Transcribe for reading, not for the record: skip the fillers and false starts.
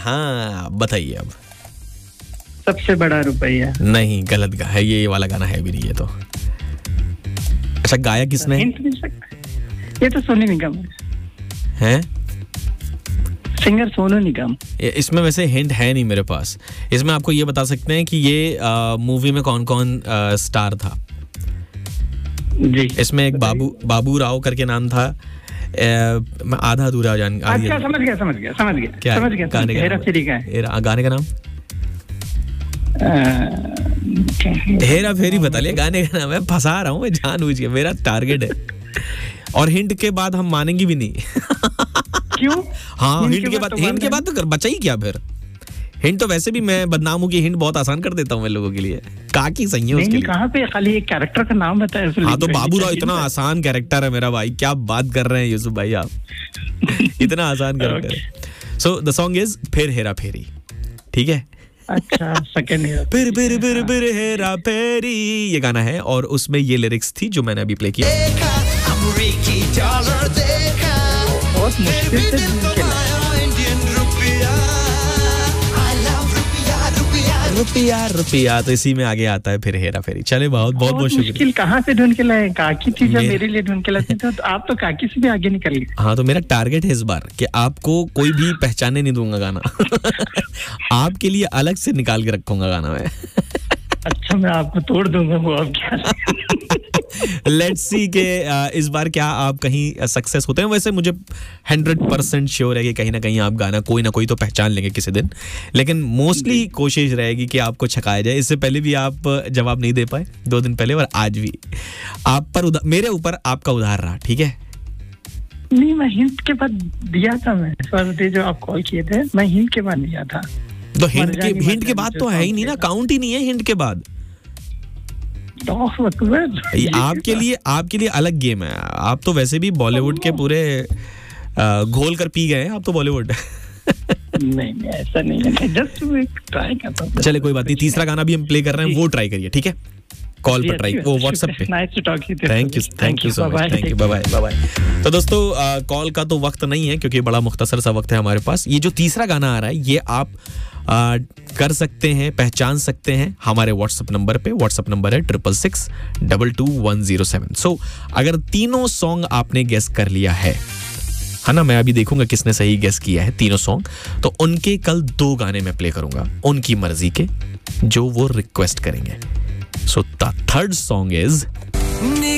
हाँ बताइए अब। सबसे बड़ा रुपया। नहीं, गलत गा है, ये वाला गाना है भी नहीं ये तो। अच्छा गाया किसने? हिंट मिल सकता है? ये तो सोनू निगम है, सिंगर सोनू निगम। इसमें वैसे हिंट है नहीं मेरे पास। इसमें आपको ये बता सकते हैं कि ये मूवी में कौन कौन स्टार था। जी इसमें एक बाबू राव करके नाम था। मैं आधा अधूरा जान। अच्छा समझ गया क्या गाने का हेरा फेरी का है। गाने का नाम हेरा फेरी बता लिया, गाने का नाम है। फंसा रहा हूँ मैं जानबूझ के, मेरा टारगेट है। और हिंट के बाद हम मानेंगे भी नहीं। क्यों? हाँ हिंट के बाद तो बचा ही क्या फिर। हिंट तो वैसे भी मैं बदनाम हूँ कि हिंट बहुत आसान कर देता हूँ मैं लोगों के लिए। काकी सही है उसके लिए। कहाँ पे खाली एक कैरेक्टर का नाम बताया। हाँ तो बाबू राव इतना आसान कैरेक्टर है मेरा भाई, क्या बात कर रहे हैं यूसुफ भाई आप। इतना आसान कैरेक्टर है। सो द सॉन्ग इज फिर हेरा फेरी, ठीक है। अच्छा सेकंड फिर हेरा फेरी ये गाना है और उसमें ये लिरिक्स थी जो मैंने अभी प्ले किया। बहुत मुश्किल से रुपया तो इसी में आगे आता है फिर हेरा फेरी। चले बहुत मुश्किल कहाँ से ढूंढ के लाए? काकी थी जब मेरे लिए ढूंढ के लाते थे, तो आप तो काकी से भी आगे निकल गए। हाँ तो मेरा टारगेट है इस बार कि आपको कोई भी पहचाने नहीं दूंगा गाना। आपके लिए अलग से निकाल के रखूंगा गाना मैं। अच्छा मैं आपको तोड़ दूंगा वो अब क्या। लेट्स सी के इस बार क्या आप कहीं सक्सेस होते हैं। वैसे मुझे 100% श्योर है कि कहीं ना कहीं आप गाना कोई ना कोई तो पहचान लेंगे किसी दिन, लेकिन मोस्टली कोशिश रहेगी कि आपको छकाया जाए। इससे पहले भी आप जवाब नहीं दे पाए 2 दिन पहले, और आज भी आप पर मेरे ऊपर आपका उधार रहा, ठीक है। नहीं मैं हिंट के बाद दिया था, मैं फर्स्ट जो आप कॉल किए थे मैं हिंट के बाद दिया था। तो हिंट के बाद तो है ही नहीं ना, काउंट ही नहीं है हिंट के बाद। आपके लिए अलग गेम है। आप तो वैसे भी बॉलीवुड के पूरे घोल कर पी गए हैं आप तो बॉलीवुड। नहीं ऐसा नहीं है, जस्ट ट्राई करता हूं। चले कोई बात नहीं, तीसरा गाना भी हम प्ले कर रहे हैं, वो ट्राई करिए, ठीक है। कॉल पर ट्राई, वो व्हाट्सएप पे। Nice to talk you. Thank you so much, thank you, bye bye. तो दोस्तों कॉल का तो वक्त नहीं है क्योंकि बड़ा मुख्तसर सा वक्त है हमारे पास। ये जो तीसरा गाना आ रहा है ये आप कर सकते हैं, पहचान सकते हैं हमारे व्हाट्सएप नंबर पे। व्हाट्सएप नंबर है 66622107। सो अगर तीनों सॉन्ग आपने गेस कर लिया है ना, मैं अभी देखूंगा किसने सही गेस किया है तीनों सॉन्ग, तो उनके कल 2 गाने मैं प्ले करूंगा उनकी मर्जी के, जो वो रिक्वेस्ट करेंगे। So the third song is